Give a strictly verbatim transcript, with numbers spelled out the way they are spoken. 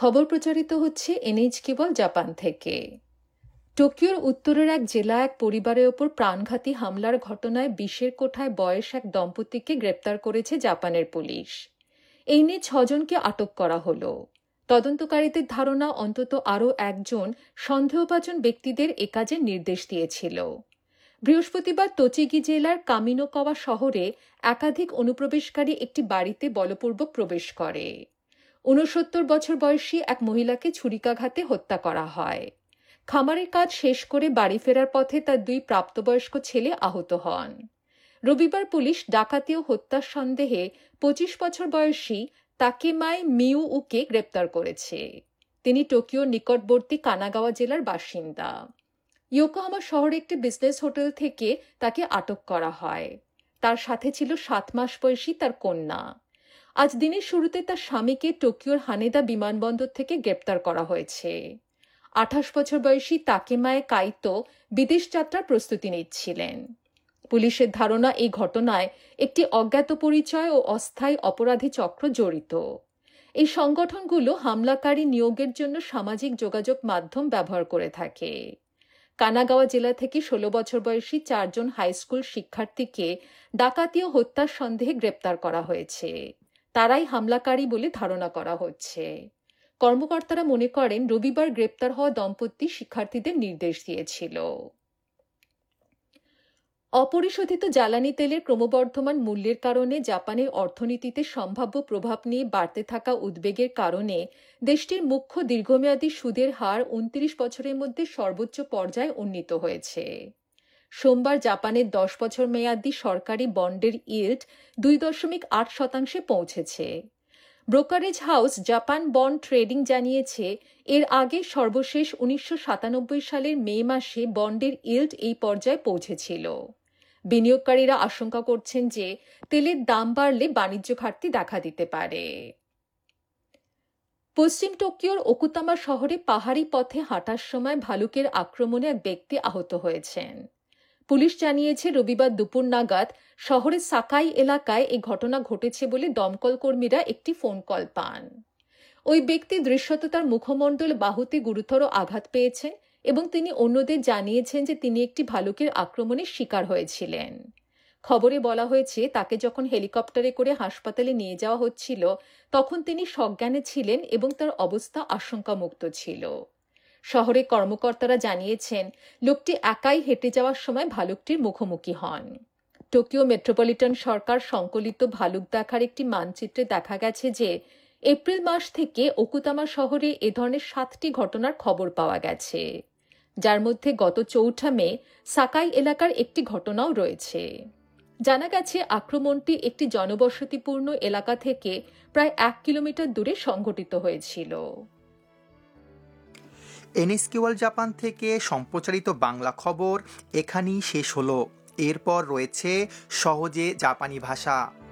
খবর প্রচারিত হচ্ছে এনএইচ কেবল জাপান থেকে। টোকিওর উত্তরের এক জেলা এক পরিবারের ওপর প্রাণঘাতী হামলার ঘটনায় বিশের কোঠায় বয়স এক দম্পতিকে গ্রেপ্তার করেছে জাপানের পুলিশ। এই নিয়ে ছজনকে আটক করা হলো। তদন্তকারীদের ধারণা অন্তত আরও একজন সন্দেহভাজন ব্যক্তিদের এ কাজের নির্দেশ দিয়েছিল। বৃহস্পতিবার তোচিগি জেলার কামিনোকাওয়া শহরে একাধিক অনুপ্রবেশকারী একটি বাড়িতে বলপূর্বক প্রবেশ করে। ঊনসত্তর বছর বয়সী এক মহিলাকে ছুরিকাঘাতে হত্যা করা হয়। খামারের কাজ শেষ করে বাড়ি ফেরার পথে তার দুই প্রাপ্তবয়স্ক ছেলে আহত হন। রবিবার পুলিশ ডাকাতি ও হত্যার সন্দেহে পঁচিশ বছর বয়সী তাকেমাই মিউউকে গ্রেপ্তার করেছে। তিনি টোকিওর নিকটবর্তী কানাগাওয়া জেলার বাসিন্দা। ইয়োকোহামা শহরে একটি বিজনেস হোটেল থেকে তাকে আটক করা হয়। তার সাথে ছিল সাত মাস বয়সী তার কন্যা। আজ দিনের শুরুতে তার স্বামীকে টোকিওর হানেদা বিমানবন্দর থেকে গ্রেপ্তার করা হয়েছে। আঠাশ বছর বয়সী তাকেমায়ে কাইতো বিদেশ যাত্রার প্রস্তুতি নিচ্ছিলেন। পুলিশের ধারণা এই ঘটনায় একটি অজ্ঞাত পরিচয় ও অস্থায়ী অপরাধী চক্র জড়িত। এই সংগঠনগুলো হামলাকারী নিয়োগের জন্য সামাজিক যোগাযোগ মাধ্যম ব্যবহার করে থাকে। কানাগাওয়া জেলা থেকে ষোলো বছর বয়সী চারজন হাইস্কুল শিক্ষার্থীকে ডাকাতি ও হত্যার সন্দেহে গ্রেপ্তার করা হয়েছে। তারাই হামলাকারী বলে ধারণা করা হচ্ছে। কর্মকর্তারা মনে করেন রবিবার গ্রেপ্তার হওয়া দম্পতি শিক্ষার্থীদের নির্দেশ দিয়েছিল। অপরিশোধিত জ্বালানি তেলের ক্রমবর্ধমান মূল্যের কারণে জাপানের অর্থনীতিতে সম্ভাব্য প্রভাব নিয়ে বাড়তে থাকা উদ্বেগের কারণে দেশটির মুখ্য দীর্ঘমেয়াদী সুদের হার উনত্রিশ বছরের মধ্যে সর্বোচ্চ পর্যায়ে উন্নীত হয়েছে। সোমবার জাপানের দশ বছর মেয়াদী সরকারি বন্ডের ইল্ড দুই দশমিক আট শতাংশে পৌঁছেছে। Brokerage house Japan bond trading জানিয়েছে, এর আগে সর্বশেষ উনিশশো সাতানব্বই সালের মে মাসে বন্ডের ইল্ড এই পর্যায়ে পৌঁছেছিল। বিনিয়োগকারীরা আশঙ্কা করছেন যে তেলের দাম বাড়লে বাণিজ্য ঘাটতি দেখা দিতে পারে। পশ্চিম টোকিওর ওকুতামা শহরে পাহাড়ি পথে হাঁটার সময় ভালুকের আক্রমণে এক ব্যক্তি আহত হয়েছেন। পুলিশ জানিয়েছে রবিবার দুপুর নাগাদ শহরের সাকাই এলাকায় এই ঘটনা ঘটেছে বলে দমকল কর্মীরা একটি ফোন কল পান। ওই ব্যক্তি দৃশ্যত তার মুখমণ্ডল বাহুতে গুরুতর আঘাত পেয়েছেন এবং তিনি অন্যদের জানিয়েছেন যে তিনি একটি ভালুকের আক্রমণের শিকার হয়েছিলেন। খবরে বলা হয়েছে তাকে যখন হেলিকপ্টারে করে হাসপাতালে নিয়ে যাওয়া হচ্ছিল তখন তিনি সজ্ঞানে ছিলেন এবং তার অবস্থা আশঙ্কামুক্ত ছিল। শহরের কর্মকর্তারা জানিয়েছেন লোকটি একাই হেঁটে যাওয়ার সময় ভালুকটির মুখোমুখি হন। টোকিও মেট্রোপলিটন সরকার সংকলিত ভালুক দেখার একটি মানচিত্রে দেখা গেছে যে এপ্রিল মাস থেকে ওকুতামা শহরে এ ধরনের সাতটি ঘটনার খবর পাওয়া গেছে, যার মধ্যে গত চৌঠা মে সাকাই এলাকার একটি ঘটনাও রয়েছে। জানা গেছে আক্রমণটি একটি জনবসতিপূর্ণ এলাকা থেকে প্রায় এক কিলোমিটার দূরে সংঘটিত হয়েছিল। এনএইচ কেবল জাপান থেকে সম্প্রচারিত বাংলা খবর এখানেই শেষ হলো। এরপর রয়েছে সহজে জাপানি ভাষা।